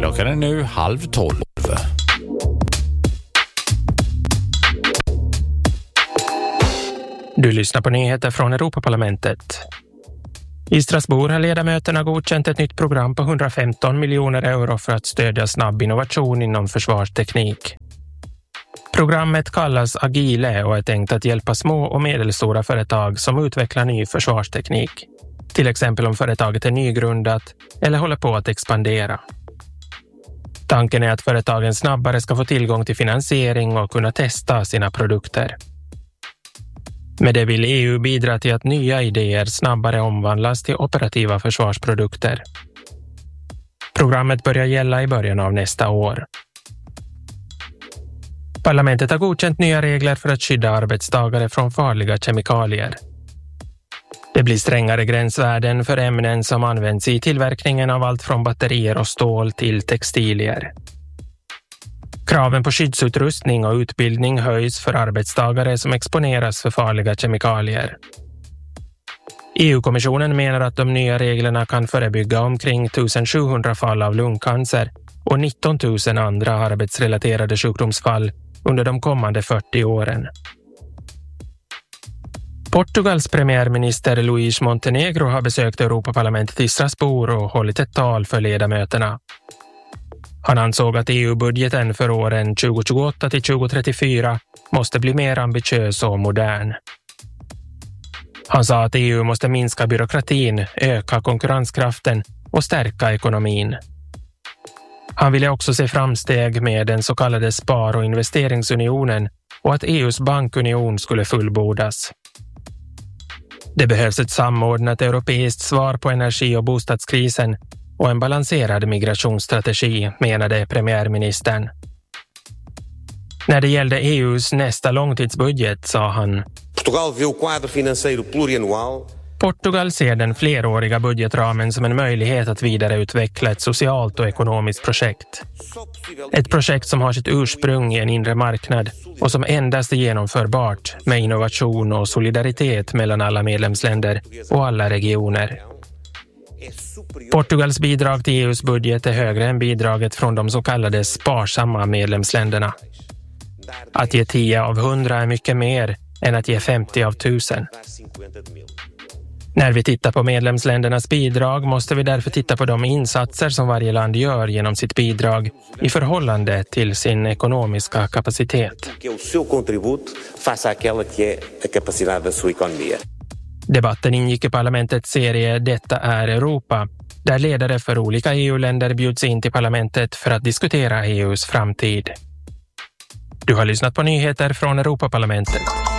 Klockan är nu 11:30. Du lyssnar på nyheter från Europaparlamentet. I Strasbourg har ledamöterna godkänt ett nytt program på 115 miljoner euro för att stödja snabb innovation inom försvarsteknik. Programmet kallas Agile och är tänkt att hjälpa små och medelstora företag som utvecklar ny försvarsteknik. Till exempel om företaget är nygrundat eller håller på att expandera. Tanken är att företagen snabbare ska få tillgång till finansiering och kunna testa sina produkter. Med det vill EU bidra till att nya idéer snabbare omvandlas till operativa försvarsprodukter. Programmet börjar gälla i början av nästa år. Parlamentet har godkänt nya regler för att skydda arbetstagare från farliga kemikalier. Det blir strängare gränsvärden för ämnen som används i tillverkningen av allt från batterier och stål till textilier. Kraven på skyddsutrustning och utbildning höjs för arbetstagare som exponeras för farliga kemikalier. EU-kommissionen menar att de nya reglerna kan förebygga omkring 1700 fall av lungcancer och 19 000 andra arbetsrelaterade sjukdomsfall under de kommande 40 åren. Portugals premiärminister Luís Montenegro har besökt Europaparlamentet i Strasbourg och hållit ett tal för ledamöterna. Han ansåg att EU-budgeten för åren 2028 till 2034 måste bli mer ambitiös och modern. Han sa att EU måste minska byråkratin, öka konkurrenskraften och stärka ekonomin. Han ville också se framsteg med den så kallade spar- och investeringsunionen och att EUs bankunion skulle fullbordas. Det behövs ett samordnat europeiskt svar på energi- och bostadskrisen och en balanserad migrationsstrategi, menade premiärministern. När det gällde EUs nästa långtidsbudget sa han: Portugal ser den fleråriga budgetramen som en möjlighet att vidareutveckla ett socialt och ekonomiskt projekt. Ett projekt som har sitt ursprung i en inre marknad och som endast är genomförbart med innovation och solidaritet mellan alla medlemsländer och alla regioner. Portugals bidrag till EUs budget är högre än bidraget från de så kallade sparsamma medlemsländerna. Att ge 10 av 100 är mycket mer än att ge 50 av 1000. När vi tittar på medlemsländernas bidrag måste vi därför titta på de insatser som varje land gör genom sitt bidrag i förhållande till sin ekonomiska kapacitet. Debatten ingick i parlamentets serie Detta är Europa, där ledare för olika EU-länder bjuds in till parlamentet för att diskutera EUs framtid. Du har lyssnat på nyheter från Europaparlamentet.